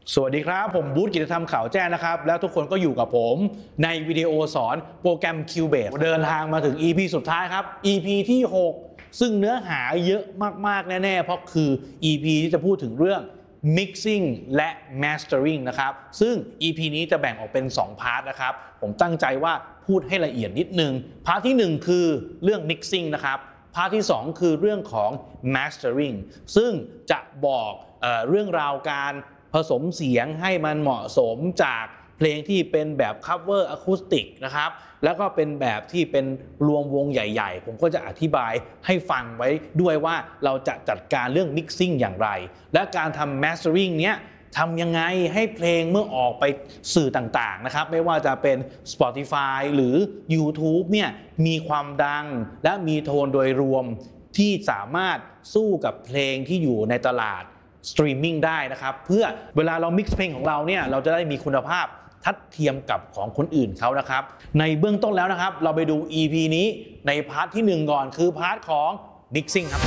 สวัสดีครับผมบูธกิจธรรมข่าวแจ้งนะครับแล้วทุกคนก็อยู่กับผมในวิดีโอสอนโปรแกรม Cubase เดินทางมาถึง EP สุดท้ายครับ EP ที่ 6 ซึ่งเนื้อหาเยอะมากๆแน่ๆเพราะคือ EP ที่จะพูดถึงเรื่อง Mixing และ Mastering นะครับซึ่ง EP นี้จะแบ่งออกเป็น2พาร์ทนะครับผมตั้งใจว่าพูดให้ละเอียดนิดนึงพาร์ทที่1คือเรื่อง Mixing นะครับพาร์ทที่2คือเรื่องของ Mastering ซึ่งจะบอกเรื่องราวการผสมเสียงให้มันเหมาะสมจากเพลงที่เป็นแบบ cover acoustic นะครับแล้วก็เป็นแบบที่เป็นรวมวงใหญ่ๆผมก็จะอธิบายให้ฟังไว้ด้วยว่าเราจะจัดการเรื่อง mixing อย่างไรและการทำ mastering เนี้ยทำยังไงให้เพลงเมื่อออกไปสื่อต่างๆนะครับไม่ว่าจะเป็น Spotify หรือ YouTube เนี่ยมีความดังและมีโทนโดยรวมที่สามารถสู้กับเพลงที่อยู่ในตลาดสตรีมมิ่งได้นะครับเพื่อเวลาเรามิกซ์เพลงของเราเนี่ยเราจะได้มีคุณภาพทัดเทียมกับของคนอื่นเขานะครับในเบื้องต้นแล้วนะครับเราไปดู EP นี้ในพาร์ทที่1ก่อนคือพาร์ทของ Mixing ครับ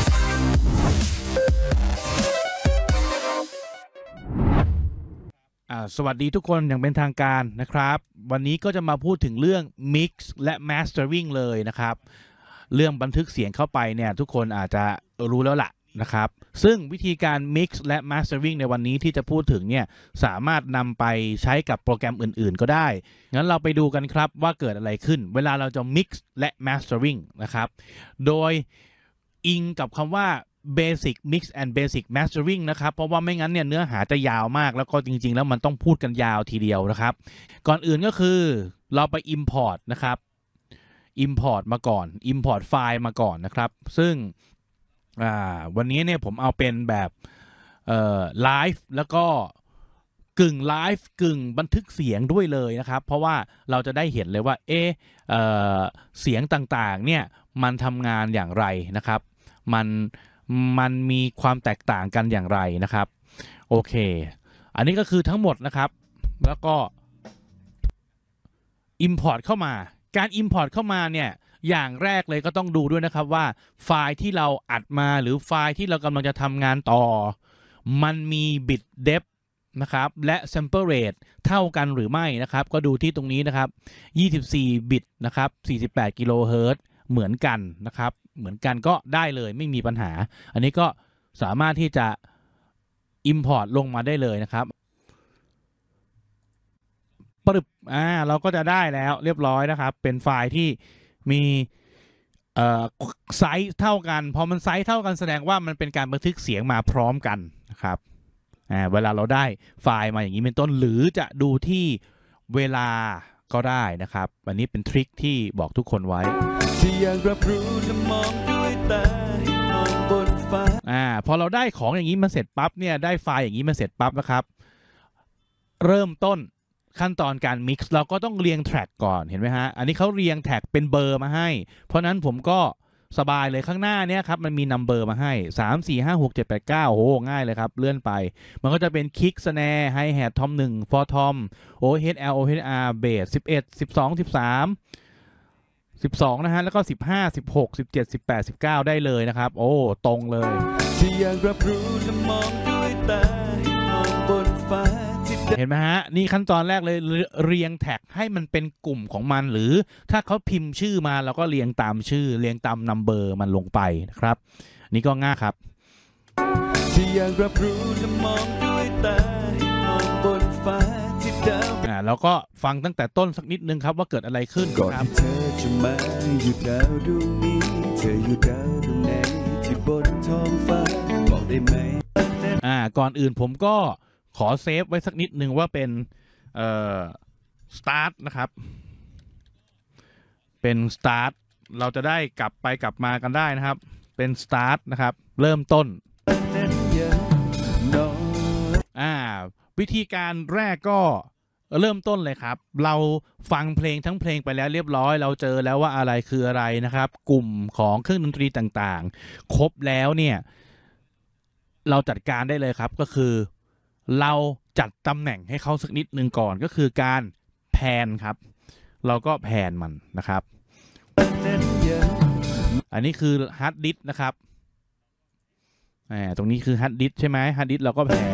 สวัสดีทุกคนอย่างเป็นทางการนะครับวันนี้ก็จะมาพูดถึงเรื่อง Mix และ Mastering เลยนะครับเรื่องบันทึกเสียงเข้าไปเนี่ยทุกคนอาจจะรู้แล้วล่ะนะครับซึ่งวิธีการ Mix และ Mastering ในวันนี้ที่จะพูดถึงเนี่ยสามารถนำไปใช้กับโปรแกรมอื่นๆก็ได้งั้นเราไปดูกันครับว่าเกิดอะไรขึ้นเวลาเราจะ Mix และ Mastering นะครับโดยอิงกับคำว่า Basic Mix and Basic Mastering นะครับเพราะว่าไม่งั้นเนี่ยเนื้อหาจะยาวมากแล้วก็จริงๆแล้วมันต้องพูดกันยาวทีเดียวนะครับก่อนอื่นก็คือเราไป Import นะครับ Import มาก่อน Import ไฟล์มาก่อนนะครับซึ่งวันนี้เนี่ยผมเอาเป็นแบบไลฟ์แล้วก็กึ่งไลฟ์กึ่งบันทึกเสียงด้วยเลยนะครับเพราะว่าเราจะได้เห็นเลยว่าเสียงต่างๆเนี่ยมันทำงานอย่างไรนะครับมันมีความแตกต่างกันอย่างไรนะครับโอเคอันนี้ก็คือทั้งหมดนะครับแล้วก็ Import เข้ามาการ Import เข้ามาเนี่ยอย่างแรกเลยก็ต้องดูด้วยนะครับว่าไฟล์ที่เราอัดมาหรือไฟล์ที่เรากำลังจะทำงานต่อมันมี bit depth นะครับและ sample rate เท่ากันหรือไม่นะครับก็ดูที่ตรงนี้นะครับ24 บิตนะครับ48กิโลเฮิรตซ์เหมือนกันนะครับเหมือนกันก็ได้เลยไม่มีปัญหาอันนี้ก็สามารถที่จะ import ลงมาได้เลยนะครับปึ๊บเราก็จะได้แล้วเรียบร้อยนะครับเป็นไฟล์ที่มีไซส์เท่ากันพอมันไซส์เท่ากันแสดงว่ามันเป็นการบันทึกเสียงมาพร้อมกันนะครับเวลาเราได้ไฟล์มาอย่างนี้เป็นต้นหรือจะดูที่เวลาก็ได้นะครับอันนี้เป็นทริคที่บอกทุกคนไว้ที่อยากรับรู้และมองด้วยตาให้มองบนฟ้าพอเราได้ของอย่างนี้มาเสร็จปั๊บเนี่ยได้ไฟล์อย่างนี้มาเสร็จปั๊บนะครับเริ่มต้นขั้นตอนการ mix เราก็ต้องเรียงแทร็กก่อนเห็นไหมฮะอันนี้เขาเรียงแท็กเป็นเบอร์มาให้เพราะนั้นผมก็สบายเลยข้างหน้าเนี้ยครับมันมีนัมเบอร์มาให้3 4 5 6 7 8 9โอ้ง่ายเลยครับเลื่อนไปมันก็จะเป็นคิกสแนร์ไฮแฮททอม1ฟอร์ทอมโอเฮด L โอเฮด R เบส11 12 13 12นะฮะแล้วก็15 16 17 18 19ได้เลยนะครับโอ้ตรงเลยที่อยากรับรู้และมองด้วยตาให้มองบนฟ้าเห็นไหมฮะนี่ขั้นตอนแรกเลยเรียงแท็กให้มันเป็นกลุ่มของมันหรือถ้าเขาพิมพ์ชื่อมาเราก็เรียงตามชื่อเรียงตามนัมเบอร์มันลงไปนะครับนี่ก็ง่ายครับที่อยากรับรู้และมองด้วยตาให้มองบนฟ้าที่ดาวแล้วก็ฟังตั้งแต่ต้นสักนิดนึงครับว่าเกิดอะไรขึ้นก่อนที่เธอจะมาอยู่ดาวดวงนี้เธออยู่ดาวดวงไหนที่บนท้องฟ้าบอกได้ไหมก่อนอื่นผมก็ขอเซฟไว้สักนิดนึงว่าเป็นstart นะครับเป็น start เราจะได้กลับไปกลับมากันได้นะครับเป็น start นะครับเริ่มต้นวิธีการแรกก็เริ่มต้นเลยครับเราฟังเพลงทั้งเพลงไปแล้วเรียบร้อยเราเจอแล้วว่าอะไรคืออะไรนะครับกลุ่มของเครื่องดนตรีต่างๆครบแล้วเนี่ยเราจัดการได้เลยครับก็คือเราจัดตำแหน่งให้เขาสักนิดนึงก่อนก็คือการแพนครับเราก็แพนมันนะครับอันนี้คือฮาร์ดดิสก์นะครับตรงนี้คือฮาร์ดดิสก์ใช่ไหมฮาร์ดดิสก์เราก็แพน